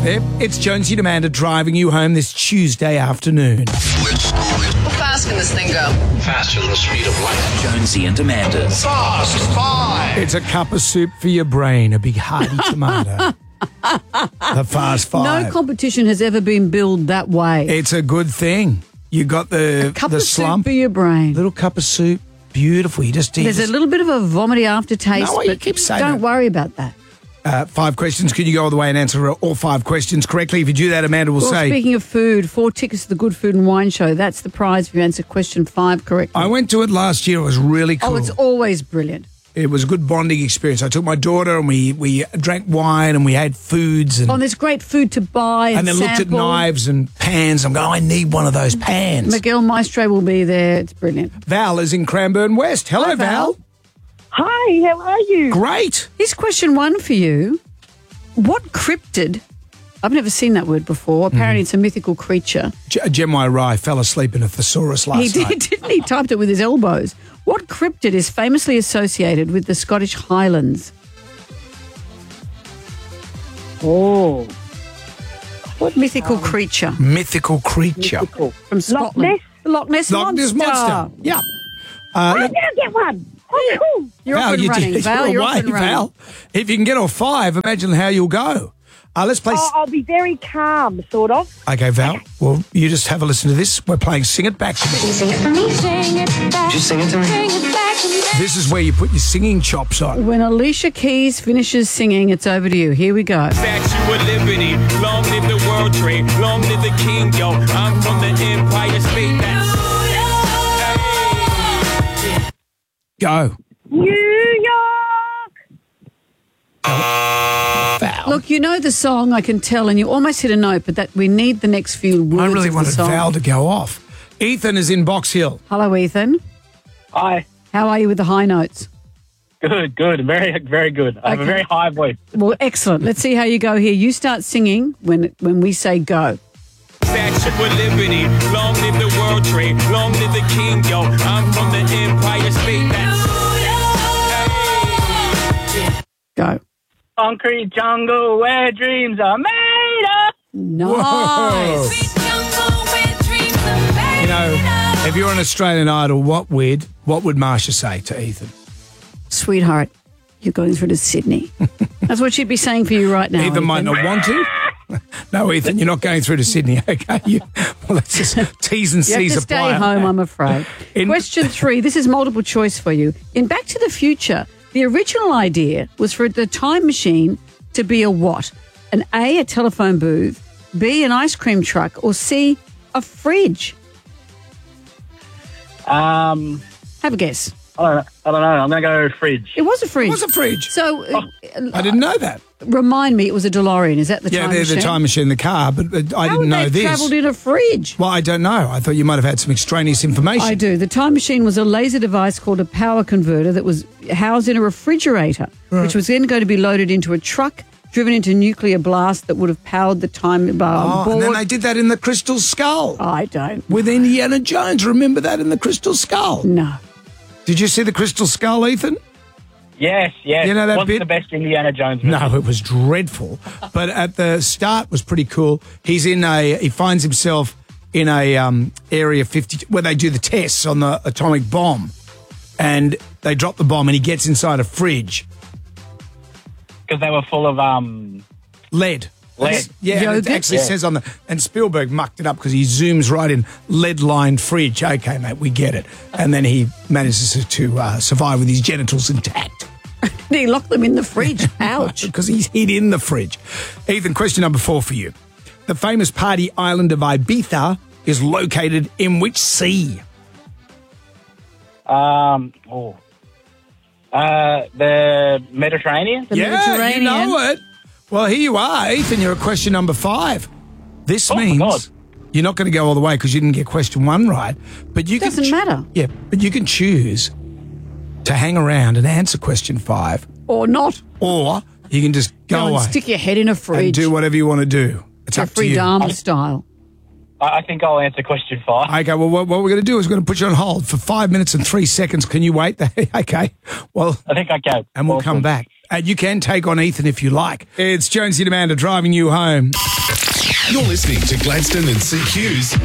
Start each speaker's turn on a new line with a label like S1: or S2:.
S1: there. It's Jonesy and Amanda driving you home this Tuesday afternoon.
S2: How fast can this thing go?
S3: Faster than the speed of light.
S4: Jonesy and Amanda's
S3: Fast Five.
S1: It's a cup of soup for your brain, a big hearty tomato. The Fast Five.
S5: No competition has ever been billed that way.
S1: It's a good thing. You got the
S5: Cup
S1: the
S5: of
S1: slump.
S5: soup for your brain.
S1: Little cup of soup. Beautiful.
S5: There's a little bit of a vomity aftertaste,
S1: No, you
S5: but
S1: keep saying
S5: don't
S1: that.
S5: worry about that.
S1: 5 questions. Can you go all the way and answer all 5 questions correctly? If you do that, Amanda will
S5: Well,
S1: say...
S5: speaking of food, 4 tickets to the Good Food and Wine Show. That's the prize if you answer question 5 correctly.
S1: I went to it last year. It was really cool.
S5: Oh, it's always brilliant.
S1: It was a good bonding experience. I took my daughter and we drank wine and we had foods and,
S5: Oh, and there's great food to buy and
S1: then looked at
S5: sample.
S1: knives and pans. I'm going, I need one of those pans.
S5: Miguel Maestro will be there. It's brilliant.
S1: Val is in Cranbourne West. Hello,
S5: Hi, Val.
S6: Hi, how are you?
S1: Great.
S5: Here's question 1 for you. What cryptid, I've never seen that word before, apparently it's a mythical creature.
S1: Gemini Rye fell asleep in a thesaurus last
S5: He did,
S1: night.
S5: didn't he? Typed it with his elbows. What cryptid is famously associated with the Scottish Highlands?
S6: Oh,
S5: What mythical creature
S1: Mythical creature.
S6: cool.
S5: from Scotland?
S6: Ness?
S5: The Loch Ness
S1: Loch
S5: Monster.
S1: Ness Monster. Yeah.
S6: I now get one. Oh, cool.
S5: You're off and
S1: you
S5: running,
S1: did.
S5: Val.
S1: You're
S5: You're off
S1: away,
S5: and running.
S1: Val. If you can get all 5, imagine how you'll go. Let's play...
S6: I'll be very calm, sort of.
S1: Okay, Val. Well, you just have a listen to this. We're playing Sing It Back to Me.
S7: Sing it for me. Sing it back.
S3: Just sing it to me.
S7: Sing it back to me.
S1: This is where you put your singing chops on.
S5: When Alicia Keys finishes singing, it's over to you. Here we go.
S8: Statue of Liberty, long live the World Trade, long live the King, yo. I'm from the Empire State.
S1: Go.
S6: New York.
S1: Val.
S5: Look, you know the song, I can tell, and you almost hit a note, but that we need the next few words
S1: I really
S5: of the
S1: wanted
S5: song.
S1: Val to go off. Ethan is in Box Hill.
S5: Hello, Ethan.
S9: Hi.
S5: How are you with the high notes?
S9: Good. Very, very good. I have a
S5: Okay.
S9: very high voice.
S5: Well, excellent. Let's see how you go here. You start singing when we say go.
S8: Statue of Liberty, long live the World Trade, long live the King, yo. I'm from the Empire State.
S5: Go.
S9: Concrete jungle where dreams are made up.
S5: Nice.
S1: You know, if you're an Australian Idol, what would Marsha say to Ethan?
S5: Sweetheart, you're going through to Sydney. That's what she'd be saying for you right now.
S1: Ethan might not want to. No, Ethan, you're not going through to Sydney, okay? Well, let's just T's and
S5: You have
S1: C's
S5: to stay
S1: apply.
S5: home, I'm afraid.
S1: In-
S5: Question 3. This is multiple choice for you. In Back to the Future, the original idea was for the time machine to be a what? An A, a telephone booth, B, an ice cream truck, or C, a fridge?
S9: I
S5: Have a guess.
S9: don't know. I'm going to go fridge.
S5: It was a fridge.
S1: It was a fridge.
S5: So,
S1: I didn't know that.
S5: remind me, it was a DeLorean. Is that the
S1: Yeah,
S5: time
S1: there's
S5: machine?
S1: the time machine in the car, but I
S5: How
S1: didn't
S5: would
S1: know
S5: they
S1: this.
S5: travelled in a fridge?
S1: Well, I don't know. I thought you might have had some extraneous information.
S5: I do. The time machine was a laser device called a power converter that was housed in a refrigerator, which was then going to be loaded into a truck, driven into nuclear blast that would have powered the time
S1: Oh,
S5: board.
S1: and then they did that in the Crystal Skull
S5: I don't.
S1: with Indiana Jones. Remember that in the Crystal Skull?
S5: No.
S1: Did you see the Crystal Skull, Ethan?
S9: Yes.
S1: You know that
S9: Wasn't
S1: bit?
S9: the best Indiana Jones movie.
S1: No, it was dreadful. But at the start was pretty cool. He finds himself in a area 50 where they do the tests on the atomic bomb, and they drop the bomb, and he gets inside a fridge.
S9: Because they were full of
S1: Lead.
S9: Lead.
S1: Yeah, and it
S5: Yogurt?
S1: actually says on the... And Spielberg mucked it up because he zooms right in, lead-lined fridge. Okay, mate, we get it. And then he manages to survive with his genitals intact.
S5: He locked them in the fridge. Ouch.
S1: Because he's hid in the fridge. Ethan, question number 4 for you. The famous party island of Ibiza is located in which sea?
S9: the Mediterranean.
S5: The
S1: You
S5: Mediterranean.
S1: know it. Well, here you are, Ethan. You're at question number 5. This
S9: Oh, my
S1: means
S9: God.
S1: you're not going to go all the way because you didn't get question 1 right. But you
S5: Doesn't
S1: can
S5: matter.
S1: Yeah, but you can choose to hang around and answer question 5,
S5: Or not.
S1: or you can just go
S5: Go and
S1: away
S5: stick your head in a
S1: and
S5: fridge.
S1: do whatever you want to do. It's up to
S5: Jeffrey
S1: you.
S5: Dahmer style.
S9: I think I'll answer question 5.
S1: Okay, well, what we're going to do is we're going to put you on hold for 5 minutes and 3 seconds. Can you wait? Okay. Well,
S9: I think I can.
S1: and we'll come
S9: Awesome.
S1: back. And you can take on Ethan if you like. It's Jonesy and Amanda driving you home.
S4: You're listening to Gladstone and CQ's